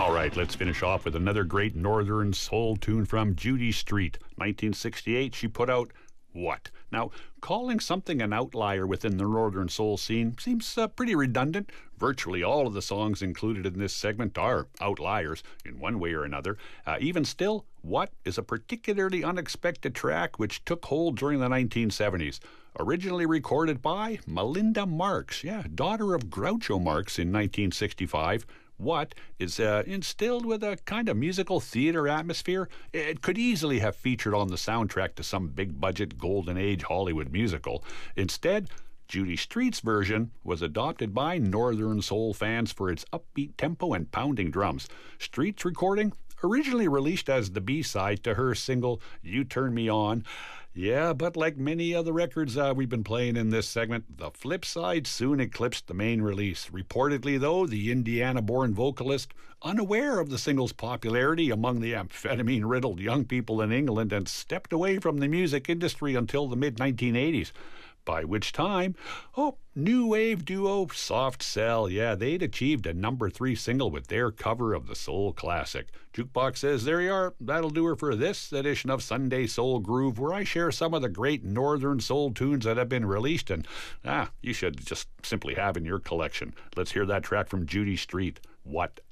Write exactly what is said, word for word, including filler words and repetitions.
All right, let's finish off with another great Northern soul tune from Judy Street. nineteen sixty-eight, she put out What? Now, calling something an outlier within the Northern soul scene seems uh, pretty redundant. Virtually all of the songs included in this segment are outliers in one way or another. Uh, even still, What is a particularly unexpected track which took hold during the nineteen seventies. Originally recorded by Melinda Marx, yeah, daughter of Groucho Marx in nineteen sixty-five. What is uh, instilled with a kind of musical theater atmosphere. It could easily have featured on the soundtrack to some big-budget Golden Age Hollywood musical. Instead, Judy Street's version was adopted by Northern soul fans for its upbeat tempo and pounding drums. Street's recording, originally released as the B-side to her single You Turn Me On. Yeah, but like many other records uh, we've been playing in this segment, the flip side soon eclipsed the main release. Reportedly, though, the Indiana-born vocalist, unaware of the single's popularity among the amphetamine-riddled young people in England, and stepped away from the music industry until the mid nineteen eighties. By which time, oh, new wave duo Soft Cell, yeah, they'd achieved a number three single with their cover of the soul classic. Jukebox says, there you are, that'll do her for this edition of Sunday Soul Groove, where I share some of the great Northern soul tunes that have been released, and ah, you should just simply have in your collection. Let's hear that track from Judy Street, What?